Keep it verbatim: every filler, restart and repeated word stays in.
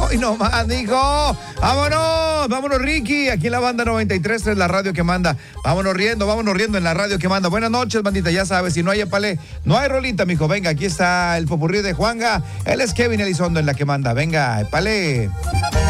Hoy nomás, dijo. Vámonos, vámonos, Ricky. Aquí en la banda noventa y tres es la radio que manda. Vámonos riendo, vámonos riendo en la radio que manda. Buenas noches, bandita. Ya sabes, si no hay epale, no hay rolita, mijo. Venga, aquí está el popurrí de Juanga. Él es Kevin Elizondo en la que manda. Venga, epale.